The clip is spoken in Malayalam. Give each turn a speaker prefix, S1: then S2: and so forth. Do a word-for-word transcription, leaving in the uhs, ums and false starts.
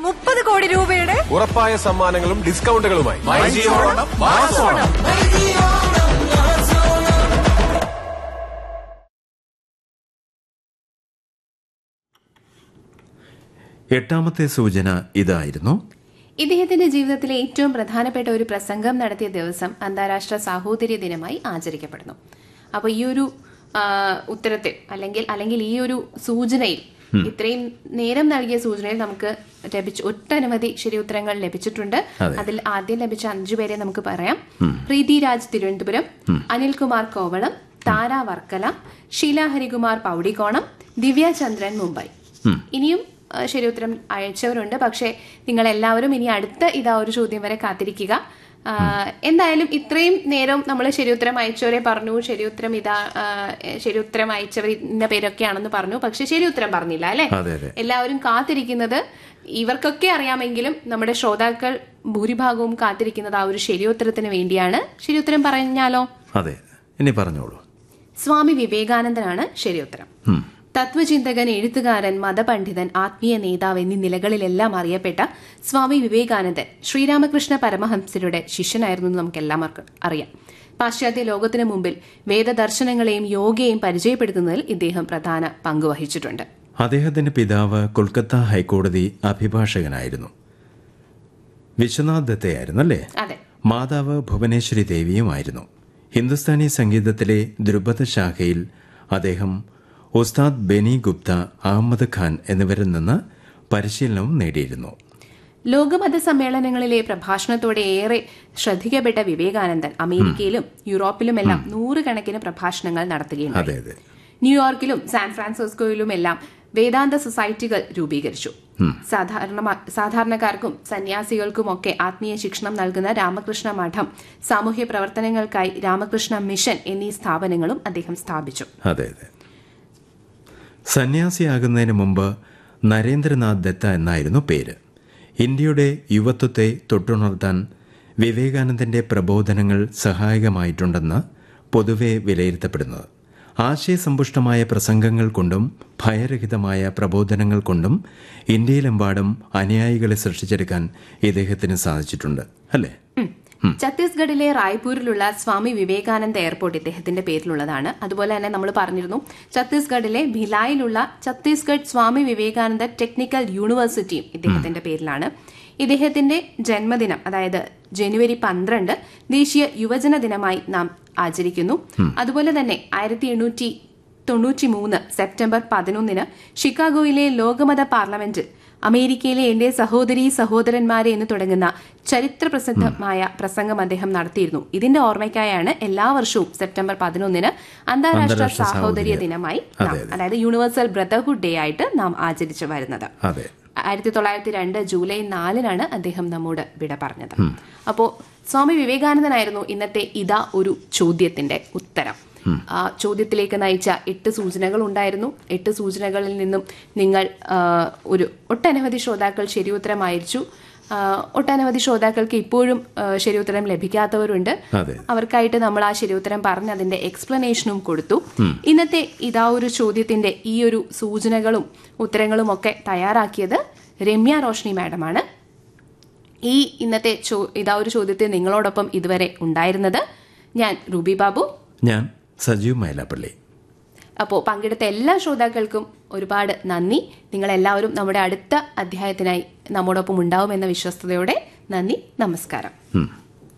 S1: മുപ്പത് കോടി രൂപയുടെ
S2: ഉറപ്പായ സമ്മാനങ്ങളും ഡിസ്കൗണ്ടുകളുമായി
S3: എട്ടാമത്തെ സൂചന ഇതായിരുന്നു.
S4: ഇദ്ദേഹത്തിന്റെ ജീവിതത്തിലെ ഏറ്റവും പ്രധാനപ്പെട്ട ഒരു പ്രസംഗം നടത്തിയ ദിവസം അന്താരാഷ്ട്ര സാഹോദര്യ ദിനമായി ആചരിക്കപ്പെടുന്നു. അപ്പോൾ ഈ ഒരു ഉത്തരത്തിൽ അല്ലെങ്കിൽ അല്ലെങ്കിൽ ഈ ഒരു സൂചനയിൽ, ഇത്രയും നേരം നൽകിയ സൂചനയിൽ നമുക്ക് ലഭിച്ച ഒട്ടനവധി ശരി ഉത്തരങ്ങൾ ലഭിച്ചിട്ടുണ്ട്. അതിൽ ആദ്യം ലഭിച്ച അഞ്ചുപേരെ നമുക്ക് പറയാം. പ്രീതി രാജ് തിരുവനന്തപുരം, അനിൽകുമാർ കോവളം, താര വർക്കല, ഷീല ഹരികുമാർ പൗടിക്കോണം, ദിവ്യ ചന്ദ്രൻ മുംബൈ. ഇനിയും ശരി ഉത്തരം അയച്ചവരുണ്ട്. പക്ഷേ നിങ്ങൾ എല്ലാവരും ഇനി അടുത്ത ഇതാ ഒരു ചോദ്യം വരെ കാത്തിരിക്കുക. എന്തായാലും ഇത്രയും നേരം നമ്മൾ ശരിയുത്തരം അയച്ചവരെ പറഞ്ഞു, ശരിയുത്തരം ഇതാ ശരിയുത്തരം അയച്ചവർ ഇന്ന പേരൊക്കെയാണെന്ന് പറഞ്ഞു. പക്ഷെ ശരിയുത്തരം പറഞ്ഞില്ല അല്ലെ? എല്ലാവരും കാത്തിരിക്കുന്നത് ഇവർക്കൊക്കെ അറിയാമെങ്കിലും നമ്മുടെ ശ്രോതാക്കൾ ഭൂരിഭാഗവും കാത്തിരിക്കുന്നത് ആ ഒരു ശരിയുത്തരത്തിന് വേണ്ടിയാണ്. ശരിയുത്തരം പറഞ്ഞാലോ?
S3: അതെ, ഇനി പറഞ്ഞോളൂ.
S4: സ്വാമി വിവേകാനന്ദനാണ് ശരിയുത്തരം. തത്വചിന്തകൻ, എഴുത്തുകാരൻ, മതപണ്ഡിതൻ, ആത്മീയ നേതാവ് എന്നീ നിലകളിലെല്ലാം അറിയപ്പെട്ട സ്വാമി വിവേകാനന്ദൻ ശ്രീരാമകൃഷ്ണ പരമഹംസരുടെ ശിഷ്യനായിരുന്നു എന്ന് നമുക്ക് എല്ലാവർക്കും അറിയാം. പാശ്ചാത്യ ലോകത്തിന് മുമ്പിൽ വേദദർശനങ്ങളെയും യോഗയെയും പരിചയപ്പെടുത്തുന്നതിൽ ഇദ്ദേഹം പ്രധാന പങ്കുവഹിച്ചിട്ടുണ്ട്.
S3: അദ്ദേഹത്തിന്റെ പിതാവ് കൊൽക്കത്ത ഹൈക്കോടതി അഭിഭാഷകനായിരുന്നു. വിശ്വനാഥ് ദത്തയായിരുന്നു അല്ലേ?
S4: അതെ.
S3: മാതാവ് ഭുവനേശ്വരി ദേവിയുമായിരുന്നു. ഹിന്ദുസ്ഥാനി സംഗീതത്തിലെ ദ്രുപദ ശാഖയിൽ അദ്ദേഹം ഉസ്താദ് ബെനി ഗുപ്ത, അഹമ്മദ് ഖാൻ എന്നിവരിൽ നിന്ന് പരിശീലനവും നേടിയിരുന്നു.
S4: ലോകമത സമ്മേളനങ്ങളിലെ പ്രഭാഷണത്തോടെ ഏറെ ശ്രദ്ധിക്കപ്പെട്ട വിവേകാനന്ദൻ അമേരിക്കയിലും യൂറോപ്പിലുമെല്ലാം നൂറുകണക്കിന് പ്രഭാഷണങ്ങൾ നടത്തുകയുണ്ടായി. ന്യൂയോർക്കിലും സാൻ ഫ്രാൻസിസ്കോയിലുമെല്ലാം വേദാന്ത സൊസൈറ്റികൾ രൂപീകരിച്ചു. സാധാരണക്കാർക്കും സന്യാസികൾക്കുമൊക്കെ ആത്മീയ ശിക്ഷണം നൽകുന്ന രാമകൃഷ്ണ മഠം, സാമൂഹ്യ പ്രവർത്തനങ്ങൾക്കായി രാമകൃഷ്ണ മിഷൻ എന്നീ സ്ഥാപനങ്ങളും അദ്ദേഹം സ്ഥാപിച്ചു.
S3: അതെ അതെ സന്യാസിയാകുന്നതിന് മുമ്പ് നരേന്ദ്രനാഥ് ദത്ത എന്നായിരുന്നു പേര്. ഇന്ത്യയുടെ യുവത്വത്തെ തൊട്ടുണർത്താൻ വിവേകാനന്ദന്റെ പ്രബോധനങ്ങൾ സഹായകമായിട്ടുണ്ടെന്ന് പൊതുവെ വിലയിരുത്തപ്പെടുന്നത്. ആശയസമ്പുഷ്ടമായ പ്രസംഗങ്ങൾ കൊണ്ടും ഭയരഹിതമായ പ്രബോധനങ്ങൾ കൊണ്ടും ഇന്ത്യയിലെമ്പാടും അനുയായികളെ സൃഷ്ടിച്ചെടുക്കാൻ ഇദ്ദേഹത്തിന് സാധിച്ചിട്ടുണ്ട് അല്ലേ?
S4: ഛത്തീസ്ഗഡിലെ റായ്പൂരിലുള്ള സ്വാമി വിവേകാനന്ദ എയർപോർട്ട് ഇദ്ദേഹത്തിന്റെ പേരിലുള്ളതാണ്. അതുപോലെ തന്നെ നമ്മൾ പറഞ്ഞിരുന്നു ഛത്തീസ്ഗഡിലെ ഭിലായിലുള്ള ഛത്തീസ്ഗഡ് സ്വാമി വിവേകാനന്ദ ടെക്നിക്കൽ യൂണിവേഴ്സിറ്റിയും ഇദ്ദേഹത്തിന്റെ പേരിലാണ്. ഇദ്ദേഹത്തിന്റെ ജന്മദിനം, അതായത് ജനുവരി പന്ത്രണ്ട് ദേശീയ യുവജന ദിനമായി നാം ആചരിക്കുന്നു. അതുപോലെ തന്നെ ആയിരത്തി എണ്ണൂറ്റി തൊണ്ണൂറ്റി മൂന്ന് സെപ്റ്റംബർ പതിനൊന്നിന് ഷിക്കാഗോയിലെ ലോകമത പാർലമെന്റിൽ അമേരിക്കയിലെ എന്റെ സഹോദരീ സഹോദരന്മാരെ എന്ന് തുടങ്ങുന്ന ചരിത്ര പ്രസിദ്ധമായ പ്രസംഗം അദ്ദേഹം നടത്തിയിരുന്നു. ഇതിന്റെ ഓർമ്മയ്ക്കായാണ് എല്ലാ വർഷവും സെപ്റ്റംബർ പതിനൊന്നിന് അന്താരാഷ്ട്ര സാഹോദര്യ ദിനമായി, അതായത് യൂണിവേഴ്സൽ ബ്രദർഹുഡ് ഡേ ആയിട്ട് നാം ആചരിച്ചു വരുന്നത്. ആയിരത്തി തൊള്ളായിരത്തി രണ്ട് ജൂലൈ നാലിനാണ് അദ്ദേഹം നമ്മോട് വിട പറഞ്ഞത്. അപ്പോ സ്വാമി വിവേകാനന്ദനായിരുന്നു ഇന്നത്തെ ഇതാ ഒരു ചോദ്യത്തിന്റെ ഉത്തരം. ആ ചോദ്യത്തിലേക്ക് നയിച്ച എട്ട് സൂചനകൾ ഉണ്ടായിരുന്നു. എട്ട് സൂചനകളിൽ നിന്നും നിങ്ങൾ ഒരു ഒട്ടനവധി ശ്രോതാക്കൾ ശരിയുത്തരം അയച്ചു. ഒട്ടനവധി ശ്രോതാക്കൾക്ക് ഇപ്പോഴും ശരിയുത്തരം ലഭിക്കാത്തവരുണ്ട്. അവർക്കായിട്ട് നമ്മൾ ആ ശരിയുത്തരം പറഞ്ഞ് അതിന്റെ എക്സ്പ്ലനേഷനും കൊടുത്തു. ഇന്നത്തെ ഇതാ ഒരു ചോദ്യത്തിന്റെ ഈ ഒരു സൂചനകളും ഉത്തരങ്ങളും ഒക്കെ തയ്യാറാക്കിയത് രമ്യ റോഷ്നി മാഡമാണ്. ഈ ഇന്നത്തെ ഇതാ ഒരു ചോദ്യത്തിൽ നിങ്ങളോടൊപ്പം ഇതുവരെ ഉണ്ടായിരുന്നത് ഞാൻ റൂബി ബാബു,
S3: ഞാൻ സജീവ് മൈലാപ്പള്ളി.
S4: അപ്പോൾ പങ്കെടുത്ത എല്ലാ ശ്രോതാക്കൾക്കും ഒരുപാട് നന്ദി. നിങ്ങളെല്ലാവരും നമ്മുടെ അടുത്ത അധ്യായത്തിനായി നമ്മോടൊപ്പം ഉണ്ടാവുമെന്ന വിശ്വസ്തയോടെ നന്ദി, നമസ്കാരം.